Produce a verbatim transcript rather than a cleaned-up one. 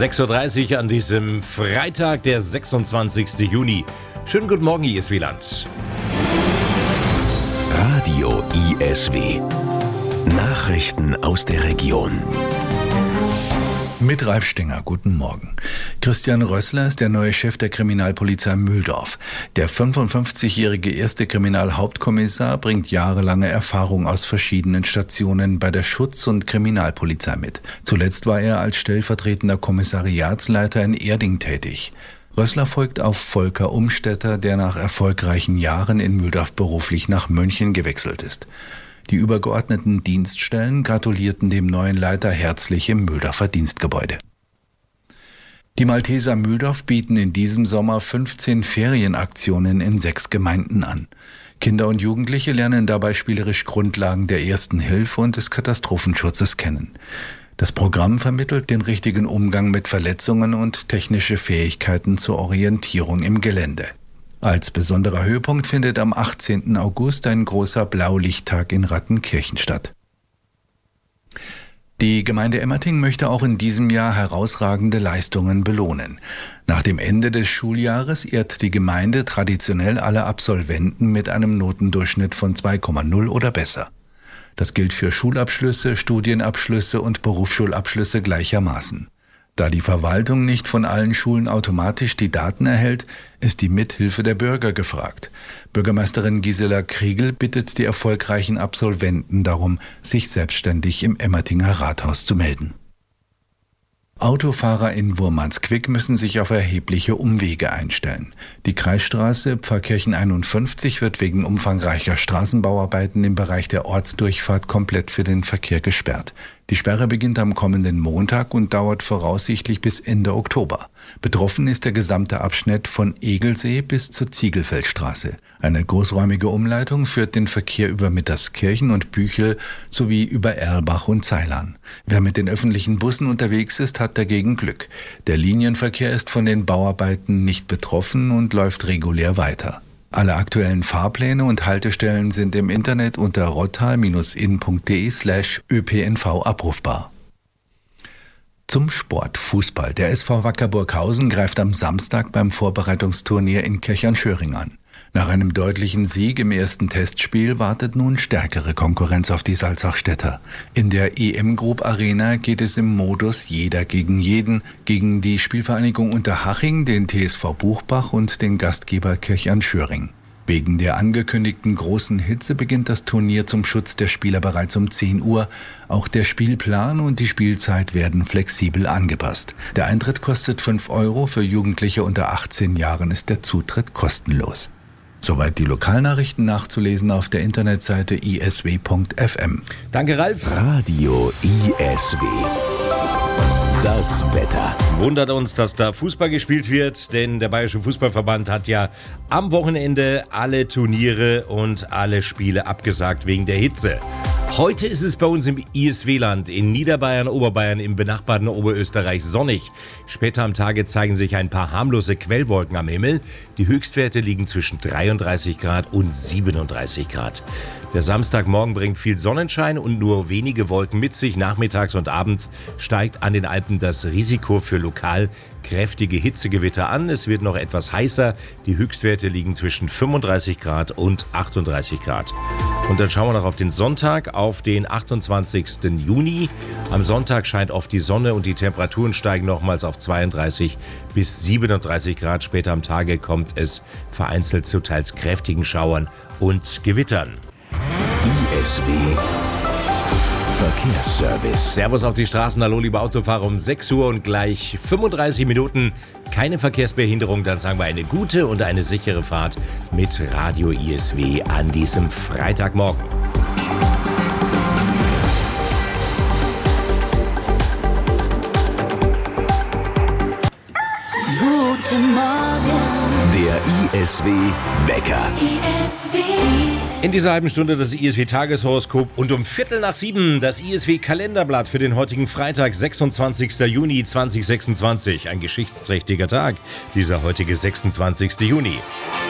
sechs Uhr dreißig an diesem Freitag, der sechsundzwanzigsten Juni. Schönen guten Morgen, I S W-Land. Radio I S W. Nachrichten aus der Region. Mit Ralf Stenger, guten Morgen. Christian Rössler ist der neue Chef der Kriminalpolizei Mühldorf. Der fünfundfünfzigjährige erste Kriminalhauptkommissar bringt jahrelange Erfahrung aus verschiedenen Stationen bei der Schutz- und Kriminalpolizei mit. Zuletzt war er als stellvertretender Kommissariatsleiter in Erding tätig. Rössler folgt auf Volker Umstetter, der nach erfolgreichen Jahren in Mühldorf beruflich nach München gewechselt ist. Die übergeordneten Dienststellen gratulierten dem neuen Leiter herzlich im Mühldorfer Dienstgebäude. Die Malteser Mühldorf bieten in diesem Sommer fünfzehn Ferienaktionen in sechs Gemeinden an. Kinder und Jugendliche lernen dabei spielerisch Grundlagen der Ersten Hilfe und des Katastrophenschutzes kennen. Das Programm vermittelt den richtigen Umgang mit Verletzungen und technische Fähigkeiten zur Orientierung im Gelände. Als besonderer Höhepunkt findet am achtzehnten August ein großer Blaulichttag in Rattenkirchen statt. Die Gemeinde Emmerting möchte auch in diesem Jahr herausragende Leistungen belohnen. Nach dem Ende des Schuljahres ehrt die Gemeinde traditionell alle Absolventen mit einem Notendurchschnitt von zwei Komma null oder besser. Das gilt für Schulabschlüsse, Studienabschlüsse und Berufsschulabschlüsse gleichermaßen. Da die Verwaltung nicht von allen Schulen automatisch die Daten erhält, ist die Mithilfe der Bürger gefragt. Bürgermeisterin Gisela Kriegel bittet die erfolgreichen Absolventen darum, sich selbstständig im Emmertinger Rathaus zu melden. Autofahrer in Wurmansquick müssen sich auf erhebliche Umwege einstellen. Die Kreisstraße Pfarrkirchen einundfünfzig wird wegen umfangreicher Straßenbauarbeiten im Bereich der Ortsdurchfahrt komplett für den Verkehr gesperrt. Die Sperre beginnt am kommenden Montag und dauert voraussichtlich bis Ende Oktober. Betroffen ist der gesamte Abschnitt von Egelsee bis zur Ziegelfeldstraße. Eine großräumige Umleitung führt den Verkehr über Mitterskirchen und Büchel sowie über Erlbach und Ceilán. Wer mit den öffentlichen Bussen unterwegs ist, hat dagegen Glück. Der Linienverkehr ist von den Bauarbeiten nicht betroffen und läuft regulär weiter. Alle aktuellen Fahrpläne und Haltestellen sind im Internet unter rottal-in.de slash ÖPNV abrufbar. Zum Sport Fußball. Der S V Wacker Burghausen greift am Samstag beim Vorbereitungsturnier in Kirchhern-Schöring an. Nach einem deutlichen Sieg im ersten Testspiel wartet nun stärkere Konkurrenz auf die Salzachstädter. In der E M Group Arena geht es im Modus Jeder gegen jeden gegen die Spielvereinigung Unterhaching, den T S V Buchbach und den Gastgeber Kirchhern-Schöring. Wegen der angekündigten großen Hitze beginnt das Turnier zum Schutz der Spieler bereits um zehn Uhr. Auch der Spielplan und die Spielzeit werden flexibel angepasst. Der Eintritt kostet fünf Euro, für Jugendliche unter achtzehn Jahren ist der Zutritt kostenlos. Soweit die Lokalnachrichten, nachzulesen auf der Internetseite i s w punkt f m. Danke, Ralf. Radio I S W. Das Wetter. Wundert uns, dass da Fußball gespielt wird, denn der Bayerische Fußballverband hat ja am Wochenende alle Turniere und alle Spiele abgesagt wegen der Hitze. Heute ist es bei uns im I S W-Land in Niederbayern, Oberbayern, im benachbarten Oberösterreich sonnig. Später am Tage zeigen sich ein paar harmlose Quellwolken am Himmel. Die Höchstwerte liegen zwischen dreiunddreißig Grad und siebenunddreißig Grad. Der Samstagmorgen bringt viel Sonnenschein und nur wenige Wolken mit sich. Nachmittags und abends steigt an den Alpen das Risiko für lokal kräftige Hitzegewitter an. Es wird noch etwas heißer. Die Höchstwerte liegen zwischen fünfunddreißig Grad und achtunddreißig Grad. Und dann schauen wir noch auf den Sonntag, auf den achtundzwanzigsten Juni. Am Sonntag scheint oft die Sonne und die Temperaturen steigen nochmals auf zweiunddreißig bis siebenunddreißig Grad. Später am Tage kommt es vereinzelt zu teils kräftigen Schauern und Gewittern. I S W Verkehrsservice. Servus auf die Straßen, hallo liebe Autofahrer, um sechs Uhr und gleich fünfunddreißig Minuten. Keine Verkehrsbehinderung, dann sagen wir eine gute und eine sichere Fahrt mit Radio I S W an diesem Freitagmorgen. Guten Morgen. Der I S W Wecker. I S W. In dieser halben Stunde das I S W-Tageshoroskop und um Viertel nach sieben das I S W-Kalenderblatt für den heutigen Freitag, sechsundzwanzigsten Juni zweitausendsechsundzwanzig. Ein geschichtsträchtiger Tag, dieser heutige sechsundzwanzigste Juni.